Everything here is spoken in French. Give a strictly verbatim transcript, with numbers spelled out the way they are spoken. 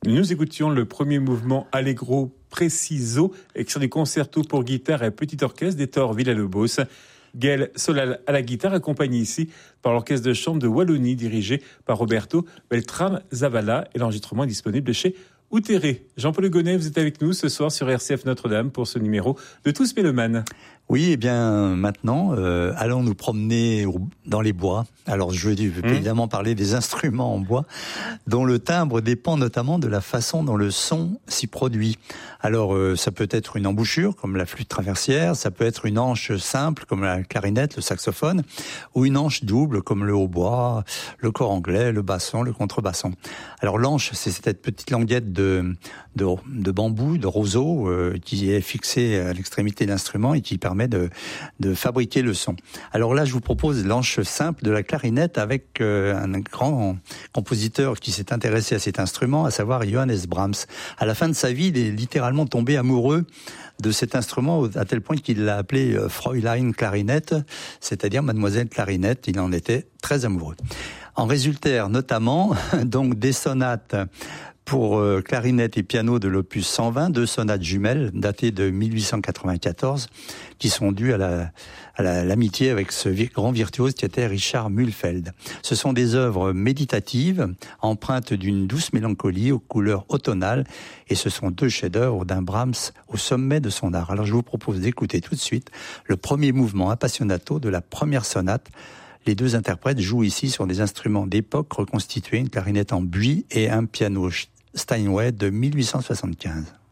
Nous écoutions le premier mouvement Allegro Preciso, extrait du concerto pour guitare et petit orchestre d'Hector Villa-Lobos. Gaël Solal à la guitare, accompagné ici par l'orchestre de chambre de Wallonie, dirigé par Roberto Beltram-Zavala, et l'enregistrement est disponible chez Outerré. Jean-Paul Hugonnet, vous êtes avec nous ce soir sur R C F Notre-Dame pour ce numéro de Tous Mélomanes. Oui, et bien maintenant, euh, allons nous promener au, dans les bois. Alors je veux mmh. évidemment parler des instruments en bois, dont le timbre dépend notamment de la façon dont le son s'y produit. Alors euh, ça peut être une embouchure, comme la flûte traversière, ça peut être une anche simple, comme la clarinette, le saxophone, ou une anche double, comme le hautbois, le cor anglais, le basson, le contrebasson. Alors l'anche, c'est cette petite languette de, de, de bambou, de roseau, euh, qui est fixée à l'extrémité de l'instrument et qui permet De, de fabriquer le son. Alors là, je vous propose l'anche simple de la clarinette avec euh, un grand compositeur qui s'est intéressé à cet instrument, à savoir Johannes Brahms. À la fin de sa vie, il est littéralement tombé amoureux de cet instrument à tel point qu'il l'a appelé Fräulein Clarinette, c'est-à-dire Mademoiselle Clarinette. Il en était très amoureux. En résultèrent notamment donc des sonates pour euh, clarinette et piano de l'opus cent vingt, deux sonates jumelles datées de mille huit cent quatre-vingt-quatorze, qui sont dues à la, à la, l'amitié avec ce vi- grand virtuose qui était Richard Mühlfeld. Ce sont des œuvres méditatives, empreintes d'une douce mélancolie aux couleurs automnales, et ce sont deux chefs-d'œuvre d'un Brahms au sommet de son art. Alors je vous propose d'écouter tout de suite le premier mouvement appassionato de la première sonate. Les deux interprètes jouent ici sur des instruments d'époque reconstitués, une clarinette en buis et un piano Steinway de mille huit cent soixante-quinze.